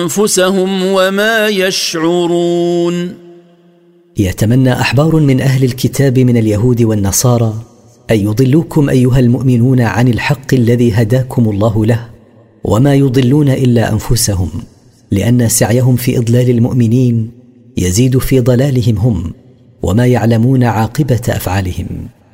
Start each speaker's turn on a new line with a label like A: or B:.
A: أنفسهم وما يشعرون.
B: يتمنى أحبار من أهل الكتاب من اليهود والنصارى أن يضلوكم أيها المؤمنون عن الحق الذي هداكم الله له، وما يضلون إلا أنفسهم، لأن سعيهم في إضلال المؤمنين يزيد في ضلالهم هم، وما يعلمون عاقبة أفعالهم.